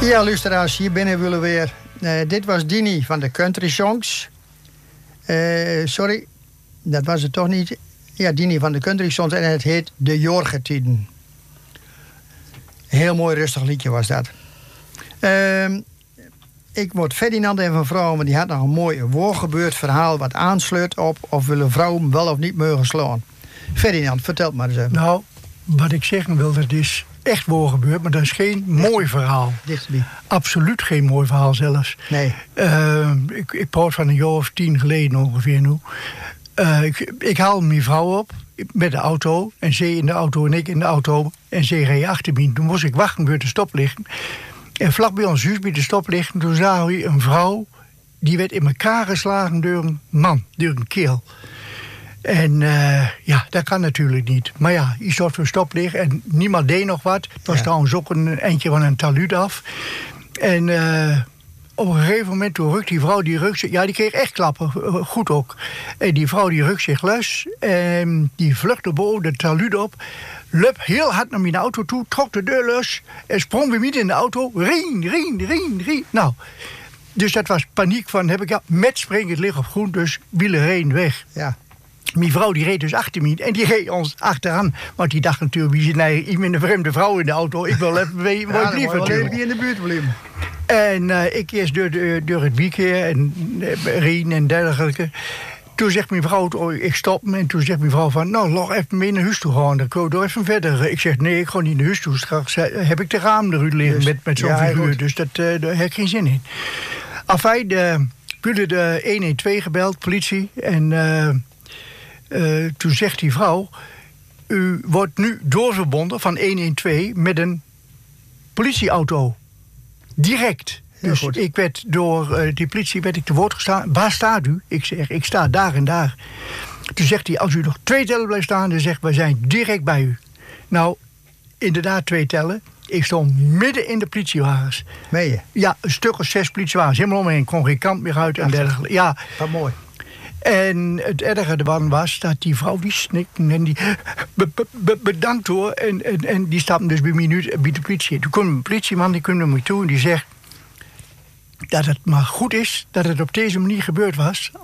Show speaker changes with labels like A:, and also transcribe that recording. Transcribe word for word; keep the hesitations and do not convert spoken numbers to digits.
A: Ja, luisteraars, hier binnen willen we weer. Uh, dit was Dini van de Country Songs. Uh, sorry, dat was het toch niet. Ja, Dini van de Country Songs en het heet De Jorgetiden. Heel mooi rustig liedje was dat. Uh, ik word Ferdinand en van vrouwen, maar die had nog een mooi woorgebeurd verhaal wat aansluit op of willen vrouwen wel of niet mogen slaan. Ferdinand, vertel het maar eens even.
B: Nou, wat ik zeggen wil, dat is echt woorgebeurd, maar dat is geen mooi verhaal.
A: Dichterbij.
B: Absoluut geen mooi verhaal zelfs.
A: Nee.
B: Uh, ik, ik praat van een jaar of tien geleden ongeveer nu. Uh, ik, ik haal mijn vrouw op met de auto. En zij in de auto en ik in de auto. En zij reed achter me. Toen moest ik wachten bij de stoplichten. En vlak bij ons huis bij de stoplichten, toen zagen we een vrouw. Die werd in elkaar geslagen door een man, door een kerel. En uh, ja, dat kan natuurlijk niet. Maar ja, je stond voor stoplicht en niemand deed nog wat. Het was ja. trouwens ook een eindje van een talud af. En uh, op een gegeven moment toen rukt die vrouw die rukt zich... Ja, die kreeg echt klappen, goed ook. En die vrouw die rukt zich los. En die vluchtte boven de talud op. Liep heel hard naar mijn auto toe, trok de deur los. En sprong weer niet in de auto. Rien, rien, rien, rien. Nou, dus dat was paniek van, heb ik ja, met springen het licht op groen, dus wielen reen weg.
A: Ja.
B: Mijn vrouw die reed dus achter me en die reed ons achteraan. Want die dacht natuurlijk, wie zit nou iemand een vreemde vrouw in de auto? Ik wil even mee,
A: ja,
B: blijven natuurlijk.
A: Even in de buurt blijven.
B: En uh, ik eerst door, de, door het weekend en uh, Rien en dergelijke. Toen zegt mijn vrouw, oh, ik stop me. En toen zegt mijn vrouw van, nou, nog even mee naar huis toe gaan. Dan kun je even verder. Ik zeg, nee, ik ga niet naar huis toe. Straks heb ik de raam eruit liggen dus, met, met zo'n ja, figuur. Dus dat, uh, daar heb ik geen zin in. Afijn, de, jullie de honderdtwaalf gebeld, politie. En uh, uh, toen zegt die vrouw, u wordt nu doorverbonden van honderdtwaalf met een politieauto. Direct. Dus ja, ik werd door uh, die politie werd ik te woord gestaan. Waar staat u? Ik zeg, ik sta daar en daar. Toen zegt hij, als u nog twee tellen blijft staan, dan zegt, wij zijn direct bij u. Nou, inderdaad twee tellen. Ik stond midden in de politiewagens.
A: Meen je? Ja,
B: een stuk of zes politiewagens. Helemaal omheen. Ik kon geen kant meer uit en dergelijke. Ja.
A: Wat mooi.
B: En het erge ervan was dat die vrouw die snikte en die be, be, be, bedankt hoor. En, en, en die stapte dus bij, minuut, bij de politie. Toen kwam een politieman, die kwam naar me toe en die zegt dat het maar goed is dat het op deze manier gebeurd was.